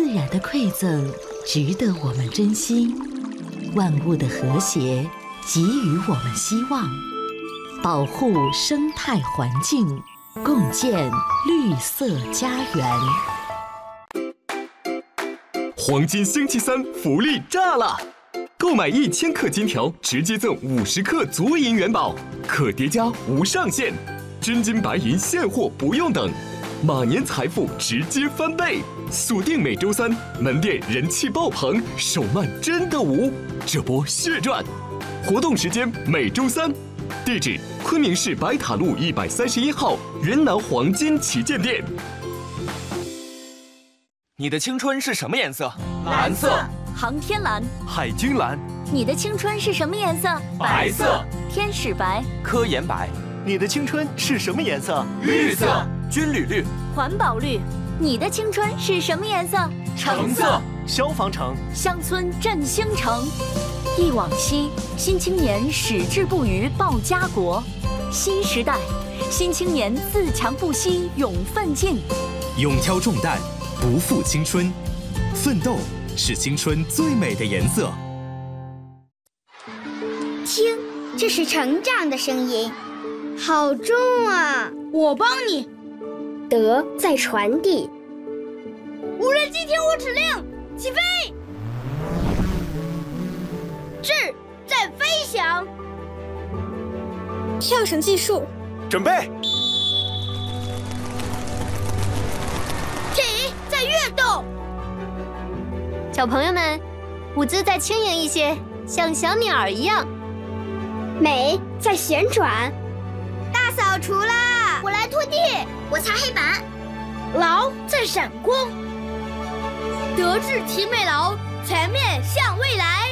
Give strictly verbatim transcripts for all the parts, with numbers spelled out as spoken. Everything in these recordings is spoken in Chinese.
然的馈赠值得我们珍惜，万物的和谐给予我们希望，保护生态环境，共建绿色家园。 黄金星期三福利炸了！购买一千克金条，直接赠五十克足银元宝，可叠加无上限，真金白银现货不用等，马年财富直接翻倍！锁定每周三，门店人气爆棚，手慢真的无，这波血赚！活动时间每周三，地址昆明市白塔路一百三十一号云南黄金旗舰店。 你的青春是什么颜色？ 蓝色。 航天蓝、 海军蓝。 你的青春是什么颜色？ 白色。 天使白、 科研白。 你的青春是什么颜色？ 绿色。 军旅绿。 环保绿。你的青春是什么颜色？ 橙色。 消防橙。 乡村振兴城。忆往昔，新青年矢志不渝报家国；新时代，新青年自强不息勇奋进。 勇挑重担，不负青春，奋斗是青春最美的颜色。 听，这是成长的声音，好重啊！ 我帮你。 德在传递。 无人机听我指令，起飞！志在飞翔。 跳绳技术， 准备。 体在跃动。 小朋友们，舞姿再轻盈一些，像小鸟儿一样。 美在旋转。 大扫除啦！我来拖地， 我擦黑板。 劳在闪光。德智体美劳，全面向未来。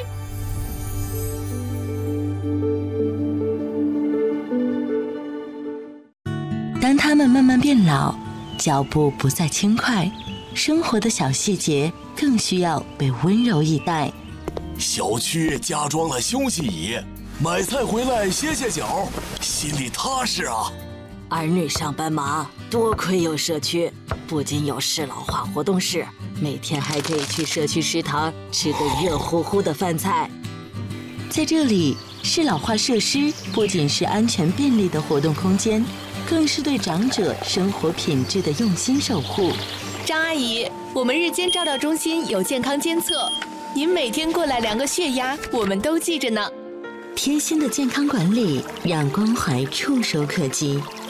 当他们慢慢变老，脚步不再轻快，生活的小细节更需要被温柔以待。 小区加装了休息椅，买菜回来歇歇脚，心里踏实啊。 儿女上班忙，多亏有社区，不仅有适老化活动室，每天还可以去社区食堂吃个热乎乎的饭菜。 在这里，适老化设施不仅是安全便利的活动空间，更是对长者生活品质的用心守护。 张阿姨，我们日间照料中心有健康监测，您每天过来量个血压，我们都记着呢。 贴心的健康管理，让关怀触手可及。